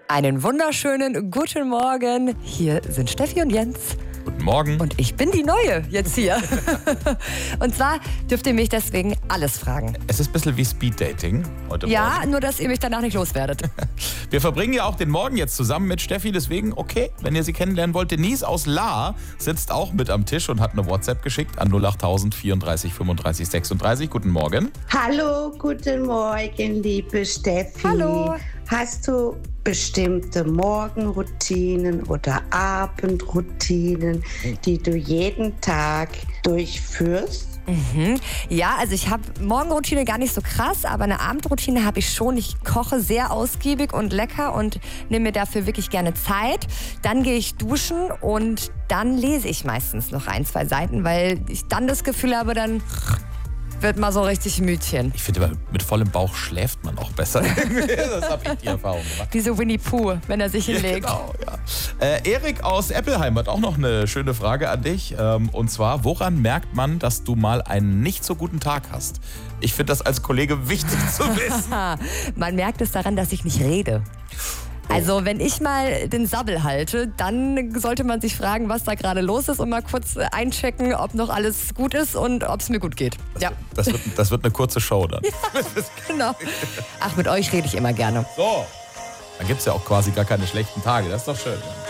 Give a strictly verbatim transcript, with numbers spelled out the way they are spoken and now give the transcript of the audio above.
Einen wunderschönen guten Morgen. Hier sind Steffi und Jens. Guten Morgen. Und ich bin die Neue jetzt hier. Und zwar dürft ihr mich deswegen alles fragen. Es ist ein bisschen wie Speeddating heute Ja, Morgen. nur dass ihr mich danach nicht loswerdet. Wir verbringen ja auch den Morgen jetzt zusammen mit Steffi, deswegen okay, wenn ihr sie kennenlernen wollt. Denise aus Lahr sitzt auch mit am Tisch und hat eine WhatsApp geschickt an null acht tausend vierunddreißig fünfunddreißig sechsunddreißig. Guten Morgen. Hallo, guten Morgen, liebe Steffi. Hallo. Hast du bestimmte Morgenroutinen oder Abendroutinen, die du jeden Tag durchführst? Mhm. Ja, also ich habe Morgenroutine gar nicht so krass, aber eine Abendroutine habe ich schon. Ich koche sehr ausgiebig und lecker und nehme mir dafür wirklich gerne Zeit. Dann gehe ich duschen und dann lese ich meistens noch ein, zwei Seiten, weil ich dann das Gefühl habe, dann wird mal so richtig Mütchen. Ich finde, mit vollem Bauch schläft man auch besser. Das habe ich die Erfahrung gemacht. Wie so Winnie Pooh, wenn er sich hinlegt. Ja, genau, ja. Äh, Erik aus Eppelheim hat auch noch eine schöne Frage an dich. Ähm, und zwar, woran merkt man, dass du mal einen nicht so guten Tag hast? Ich finde das als Kollege wichtig zu wissen. Man merkt es daran, dass ich nicht rede. Also wenn ich mal den Sabbel halte, dann sollte man sich fragen, was da gerade los ist und mal kurz einchecken, ob noch alles gut ist und ob es mir gut geht. Das, ja. das, wird, das wird eine kurze Show dann. Ja, genau. Ach, mit euch rede ich immer gerne. So, dann gibt es ja auch quasi gar keine schlechten Tage. Das ist doch schön.